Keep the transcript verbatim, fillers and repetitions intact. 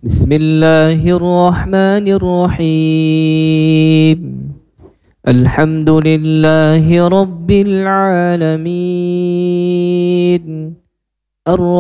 بسم الله الرحمن الرحيم. الحمد لله رب العالمين.